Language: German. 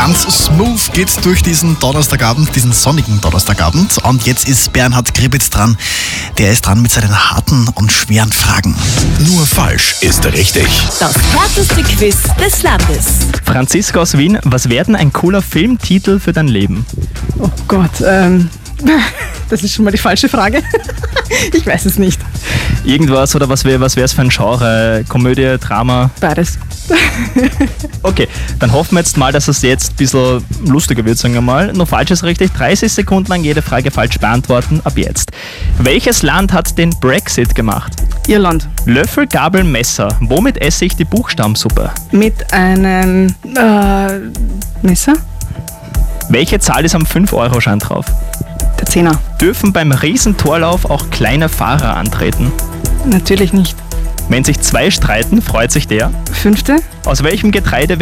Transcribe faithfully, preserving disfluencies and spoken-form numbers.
Ganz smooth geht's durch diesen Donnerstagabend, diesen sonnigen Donnerstagabend. Und jetzt ist Bernhard Gribitz dran. Der ist dran mit seinen harten und schweren Fragen. Nur falsch ist richtig. Das härteste Quiz des Landes. Franziska aus Wien, was wäre denn ein cooler Filmtitel für dein Leben? Oh Gott, ähm, das ist schon mal die falsche Frage. Ich weiß es nicht. Irgendwas oder was wäre was wär's für ein Genre? Komödie, Drama? Beides. Okay, dann hoffen wir jetzt mal, dass es jetzt ein bisschen lustiger wird, sagen wir mal. Nur falsch ist richtig. dreißig Sekunden lang jede Frage falsch beantworten, ab jetzt. Welches Land hat den Brexit gemacht? Irland. Löffel, Gabel, Messer. Womit esse ich die Buchstabensuppe? Mit einem äh, Messer? Welche Zahl ist am fünf Euro Schein drauf? Der Zehner. Dürfen beim Riesentorlauf auch kleine Fahrer antreten? Natürlich nicht. Wenn sich zwei streiten, freut sich der. Fünfte? Aus welchem Getreide